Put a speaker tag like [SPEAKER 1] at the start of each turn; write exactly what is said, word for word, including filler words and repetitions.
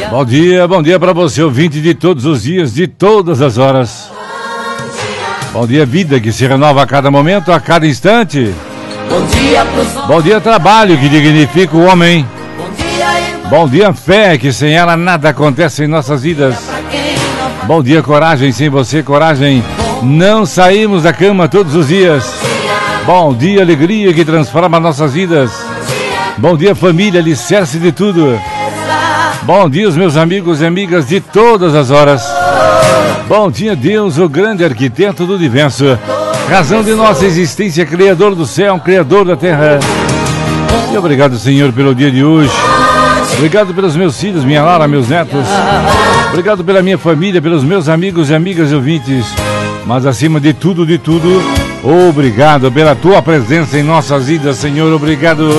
[SPEAKER 1] Bom dia, bom dia para você, ouvinte de todos os dias, de todas as horas. Bom dia, vida que se renova a cada momento, a cada instante.
[SPEAKER 2] Bom dia, pros...
[SPEAKER 1] Bom dia, trabalho que dignifica o homem.
[SPEAKER 2] Bom dia, irmão.
[SPEAKER 1] Bom dia, fé que sem ela nada acontece em nossas vidas.
[SPEAKER 2] Não...
[SPEAKER 1] Bom dia, coragem, sem você, coragem. Não saímos da cama todos os dias. Bom dia, alegria que transforma nossas vidas. Bom dia, família, alicerce de tudo. Bom dia, os meus amigos e amigas de todas as horas. Bom dia, Deus, o grande arquiteto do universo, razão de nossa existência, criador do céu, criador da terra. E obrigado, Senhor, pelo dia de hoje. Obrigado pelos meus filhos, minha Lara, meus netos. Obrigado pela minha família, pelos meus amigos e amigas e ouvintes. Mas acima de tudo, de tudo, obrigado pela tua presença em nossas vidas, Senhor. Obrigado.